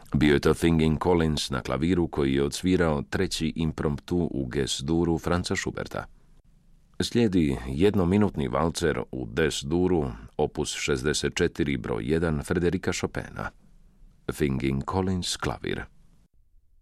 Bio je to Thinking Collins na klaviru koji je odsvirao treći impromptu u Ges-duru Franza Schuberta. Slijedi jednominutni valcer u Des-duru, opus 64 broj 1 Frederika Chopina. Thinking Collins klavir.